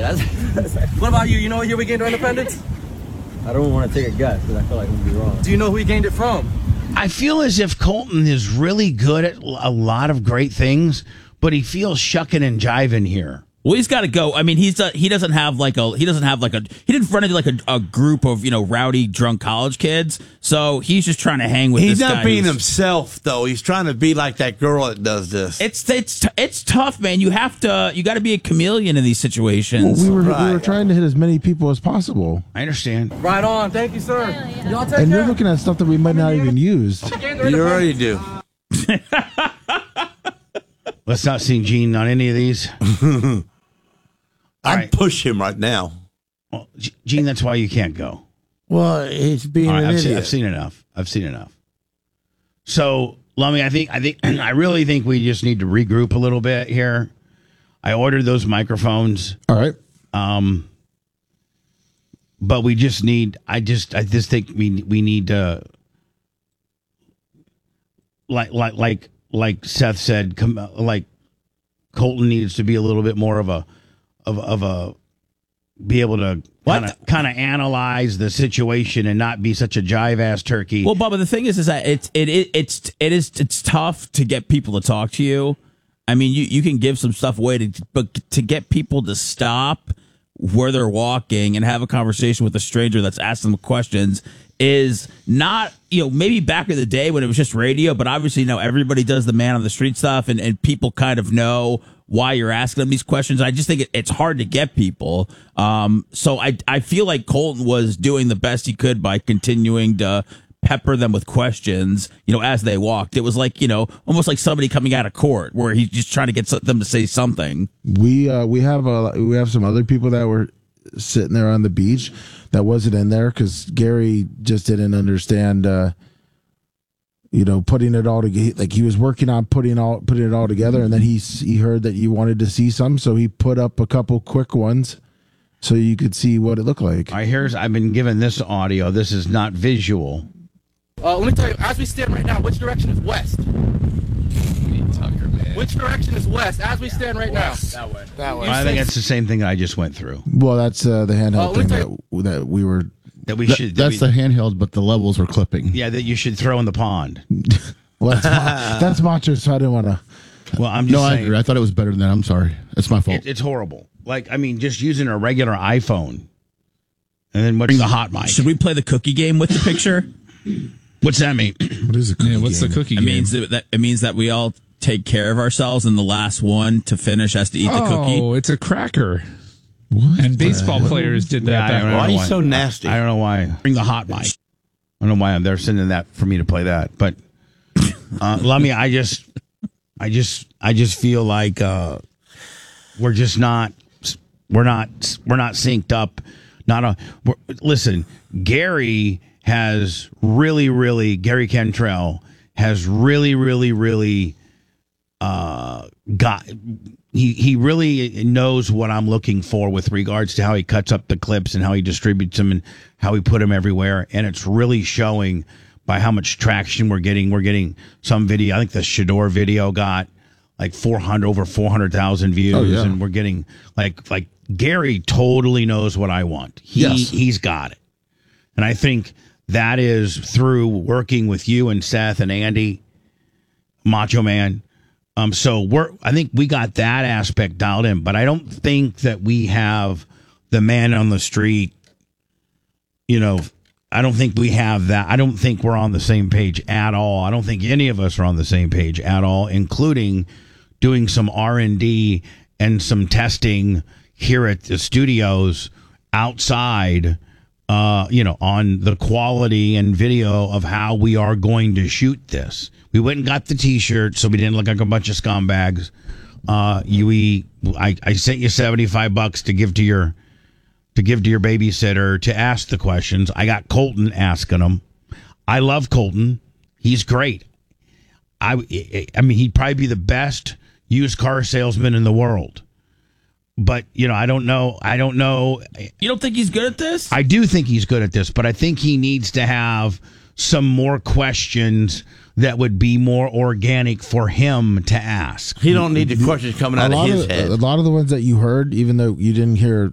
What about you? You know what year we gained our independence? I don't want to take a guess because I feel like I'm going to be wrong. Do you know who we gained it from? I feel as if Colton is really good at a lot of great things, but he feels shucking and jiving here. Well, he's got to go. I mean, he didn't run into like a group of rowdy drunk college kids. So he's just trying to hang with. He's this not guy being himself though. He's trying to be like that girl that does this. It's tough, man. You got to be a chameleon in these situations. Well, we were trying to hit as many people as possible. I understand. Right on. Thank you, sir. Y'all take And care. you're looking at stuff that we might not even use. You already do. Let's not see Gene on any of these. I'd push him right now. Well, Gene, that's why you can't go. Well, he's being All right, an idiot. I've seen enough. So, Lummy, I really think we just need to regroup a little bit here. I ordered those microphones. All right. But we just need. I just think we need to. Like Seth said, like Colton needs to be a little bit more of a be able to kind of analyze the situation and not be such a jive ass turkey. Well, Bubba, the thing is that it's tough to get people to talk to you. I mean, you can give some stuff away, but to get people to stop where they're walking and have a conversation with a stranger that's asking them questions is not, maybe back in the day when it was just radio, but obviously now everybody does the man on the street stuff and people kind of know why you're asking them these questions. I just think it's hard to get people. So I feel like Colton was doing the best he could by continuing to pepper them with questions, as they walked. It was like, almost like somebody coming out of court where he's just trying to get them to say something. We have some other people that were sitting there on the beach that wasn't in there because Gary just didn't understand, putting it all together. Like he was working on putting it all together, and then he heard that you wanted to see some, so he put up a couple quick ones so you could see what it looked like. I've been given this audio. This is not visual. Let me tell you, as we stand right now, which direction is west? Tucker, man. Which direction is west as we stand right now? That way. That way. I think it's the same thing I just went through. Well, that's the handheld thing that we were. That's the handheld, but the levels were clipping. Yeah, that you should throw in the pond. Well, that's macho, so I didn't want to. Well, I'm just saying. I agree. I thought it was better than that. I'm sorry. It's my fault. It's horrible. Just using a regular iPhone. And then bring the hot mic. Should we play the cookie game with the picture? What's that mean? What is a cookie what's game? the cookie game? It means that we all take care of ourselves, and the last one to finish has to eat the cookie. Oh, it's a cracker. What? And baseball players did that. Yeah, I don't know Why are you so nasty? I don't know why. Bring the hot mic. I don't know why they're sending that for me to play that. But Lummy, I just feel like we're not synced up. Listen, Gary Cantrell has really he really knows what I'm looking for with regards to how he cuts up the clips and how he distributes them and how he put them everywhere. And it's really showing by how much traction we're getting. We're getting some video. I think the Shador video got like over 400,000 views. Oh, yeah. And we're getting like Gary totally knows what I want. He's got it. And I think that is through working with you and Seth and Andy, Macho Man. I think we got that aspect dialed in, but I don't think that we have the man on the street. I don't think we have that. I don't think we're on the same page at all. I don't think any of us are on the same page at all, including doing some R&D and some testing here at the studios outside, on the quality and video of how we are going to shoot this. We went and got the T-shirt so we didn't look like a bunch of scumbags. I sent you $75 to give to your babysitter to ask the questions. I got Colton asking them. I love Colton. He's great. I mean, he'd probably be the best used car salesman in the world. But, I don't know. You don't think he's good at this? I do think he's good at this, but I think he needs to have some more questions that would be more organic for him to ask. He don't need the questions coming out of his head. A lot of the ones that you heard, even though you didn't hear